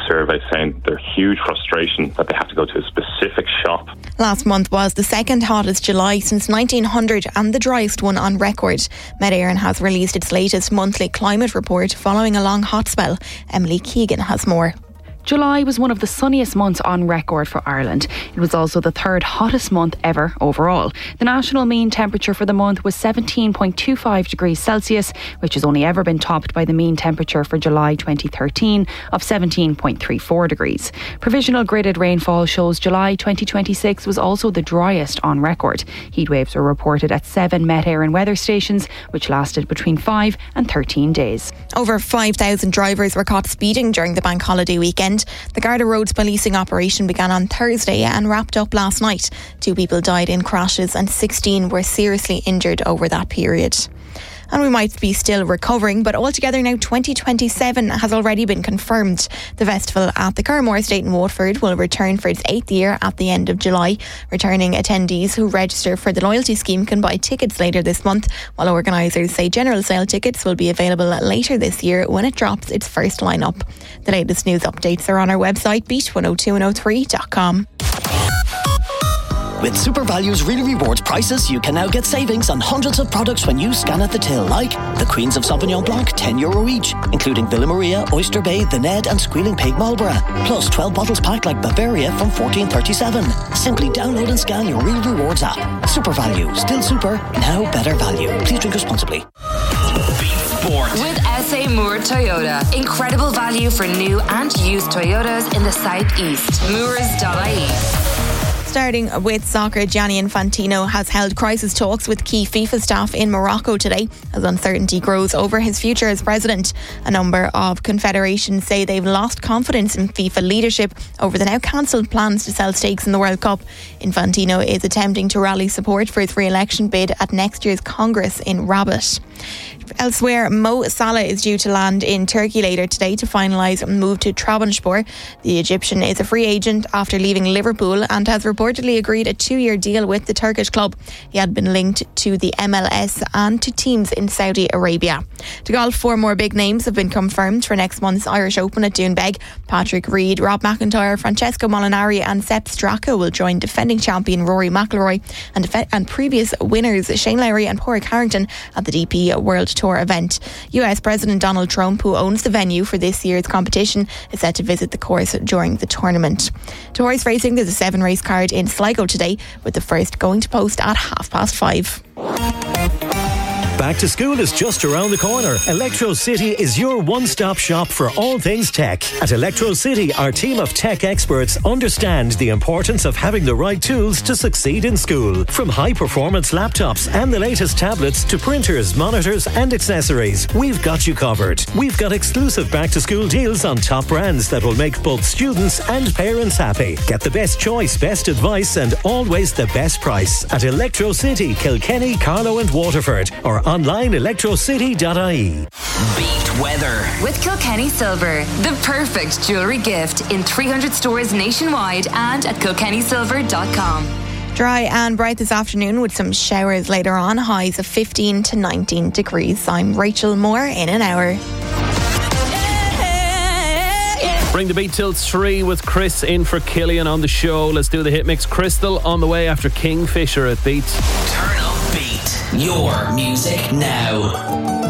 survey saying their huge frustration that they have to go to a specific shop. Last month was the second hottest July since 1900 and the driest one on record. Met Éireann has released its latest monthly climate report following a long hot spell. Emily Keegan has more. July was one of the sunniest months on record for Ireland. It was also the third hottest month ever overall. The national mean temperature for the month was 17.25 degrees Celsius, which has only ever been topped by the mean temperature for July 2013 of 17.34 degrees. Provisional gridded rainfall shows July 2026 was also the driest on record. Heatwaves were reported at 7 Met Éireann weather stations, which lasted between 5 and 13 days. Over 5,000 drivers were caught speeding during the bank holiday weekend. The Garda Roads policing operation began on Thursday and wrapped up last night. 2 people died in crashes and 16 were seriously injured over that period. And we might be still recovering, but altogether now 2027 has already been confirmed. The festival at the Carramore Estate in Waterford will return for its 8th year at the end of July. Returning attendees who register for the loyalty scheme can buy tickets later this month, while organisers say general sale tickets will be available later this year when it drops its first line-up. The latest news updates are on our website, beat102103.com. With SuperValue's Really Rewards prices, you can now get savings on hundreds of products when you scan at the till, like the Queens of Sauvignon Blanc, €10 each, including Villa Maria, Oyster Bay, The Ned and Squealing Pig Marlborough. Plus 12 bottles packed like Bavaria from $14.37. Simply download and scan your Real Rewards app. SuperValue, still super, now better value. Please drink responsibly. Beat Sport. With SA Moore Toyota. Incredible value for new and used Toyotas in the southeast. Moores.ie. Starting with soccer, Gianni Infantino has held crisis talks with key FIFA staff in Morocco today as uncertainty grows over his future as president. A number of confederations say they've lost confidence in FIFA leadership over the now cancelled plans to sell stakes in the World Cup. Infantino is attempting to rally support for his re-election bid at next year's Congress in Rabat. Elsewhere, Mo Salah is due to land in Turkey later today to finalise a move to Trabzonspor. The Egyptian is a free agent after leaving Liverpool and has reportedly agreed a 2-year deal with the Turkish club. He had been linked to the MLS and to teams in Saudi Arabia. To golf, 4 more big names have been confirmed for next month's Irish Open at Doonbeg. Patrick Reed, Rob McIntyre, Francesco Molinari and Sepp Straka will join defending champion Rory McIlroy and previous winners Shane Lowry and Padraig Harrington at the DP World Tour event. US President Donald Trump, who owns the venue for this year's competition, is set to visit the course during the tournament. To horse racing, there's a 7-race card in Sligo today, with the first going to post at 5:30. Back to school is just around the corner. Electro City is your one-stop shop for all things tech. At Electro City, our team of tech experts understand the importance of having the right tools to succeed in school. From high-performance laptops and the latest tablets to printers, monitors and accessories, we've got you covered. We've got exclusive back-to-school deals on top brands that will make both students and parents happy. Get the best choice, best advice and always the best price at Electro City, Kilkenny, Carlow and Waterford, or online electrocity.ie. Beat weather. With Kilkenny Silver, the perfect jewellery gift in 300 stores nationwide and at kilkennysilver.com. Dry and bright this afternoon with some showers later on, highs of 15 to 19 degrees. I'm Rachel Moore in an hour. Bring the beat till 3 with Chris in for Killian on the show. Let's do the hit mix. Crystal on the way after Kingfisher at Beat. Turn up Beat. Your music now.